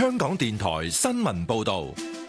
香港電台新聞報道。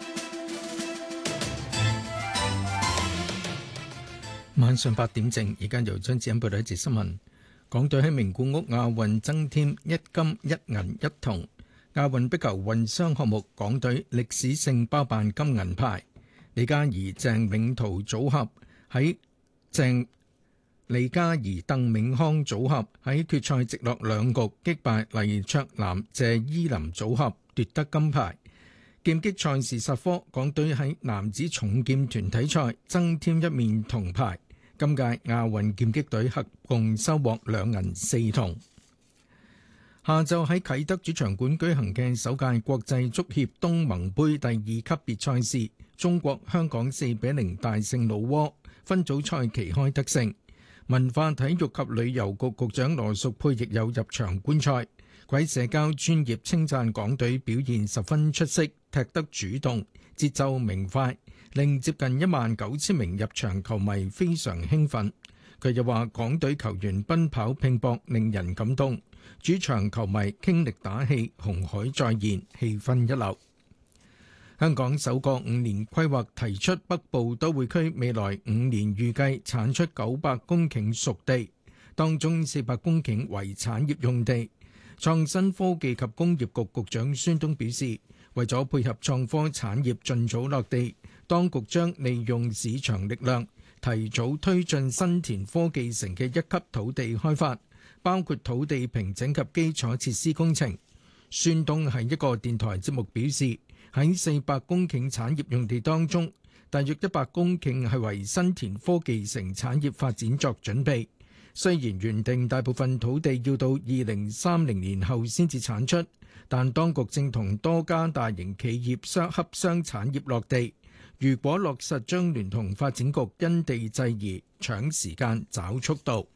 晚上8點正，而家由張子欣報道一節新聞。港隊喺名古屋亞運增添1金1銀1銅。亞運壁球混雙項目，港隊歷史性包辦金銀牌。李嘉怡、鄭永圖組合喺李嘉怡、鄧永康組合喺決賽直落兩局擊敗黎卓南、謝依霖組合奪得金牌。劍擊賽事實科，港隊喺男子重劍團體賽增添1面銅牌。今屆亞運劍擊隊合共收穫2銀4銅。下晝喺啟德主場館舉行嘅首屆國際足協東盟杯第2級別賽事，中國香港4-0大勝老撾，分組賽旗開得勝。文化體育及旅遊局局長羅淑佩亦有入場觀賽，佢喺社交專頁稱讚港隊表現十分出色，踢得主動，節奏明快，令接近19000名入場球迷非常興奮。佢又話港隊球員奔跑拼搏令人感動，主場球迷傾力打氣，紅海再現，氣氛一流。香港首個5年規劃提出北部都會區未來5年預計產出900公頃熟地，當中400公頃為產業用地。創新科技及工業局局長孫東表示，為咗配合創科產業盡早落地，當局將利用市場力量，提早推進新田科技城嘅1級土地開發，包括土地平整及基礎設施工程。孫東喺一個電台節目表示，喺400公頃產業用地當中，大約100公頃係為新田科技城產業發展作準備。雖然原定大部分土地要到2030年後先至產出，但當局正同多家大型企業洽商產業落地。如果落實，將聯同發展局因地制宜，搶時間找速度。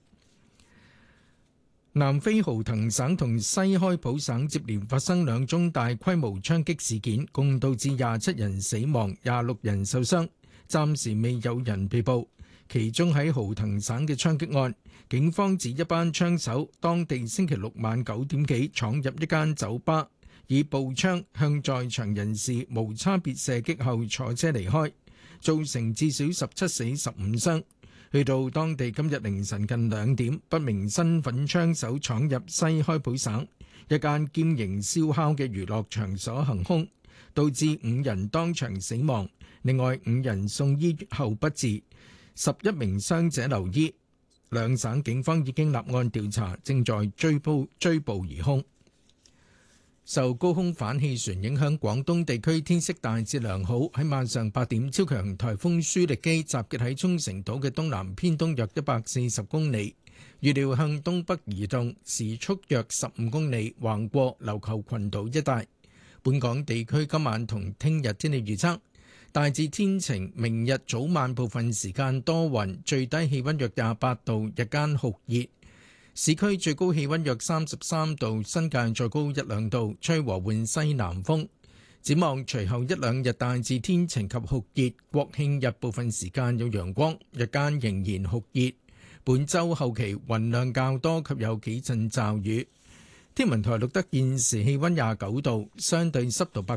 南非豪騰省同西開普省接連發生2宗大規模槍擊事件，共導致27人死亡、26人受傷，暫時未有人被捕。其中喺豪騰省嘅槍擊案，警方指一班槍手當地星期六晚9點幾闖入一間酒吧，以步槍向在場人士無差別射擊後坐車離開，造成至少17死15傷。去到當地今日凌晨近2點，不明身份槍手闖入西開普省一間兼營燒烤嘅娛樂場所行兇，導致5人當場死亡，另外5人送醫後不治，11名傷者留醫。兩省警方已經立案調查，正在追捕疑兇。受高空反氣旋影響，廣東地區天色大致良好。喺晚上8點，超強颱風舒力基集結喺沖繩島嘅東南偏東約140公里，預料向東北移動，時速約15公里，橫過琉球群島一帶。本港地區今晚同聽日天氣預測大致天晴，明日早晚部分時間多雲，最低氣溫約28度，日間酷熱。市區最高氣溫約33度，新界再高1-2度，吹和緩西南風。展望隨後1-2日大致天晴及酷熱，國慶日部分時間有陽光，日間仍然酷熱。本週後期雲量較多及有幾陣驟雨。天文台錄得現時氣溫29度，相對濕度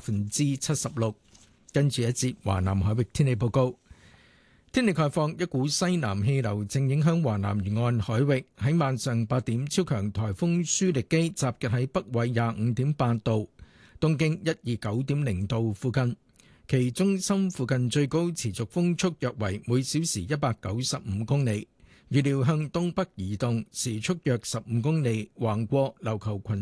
76%。跟住一節華南海域天氣報告。天氣概況，一股西南氣流正影響華南沿岸海域。喺晚上8點，超強颱風舒力基集結喺北緯25.8度、東經129.0度附近，其中心附近最高持續風速約為每小時195公里，預料向東北移動，時速約15公里，橫過琉球群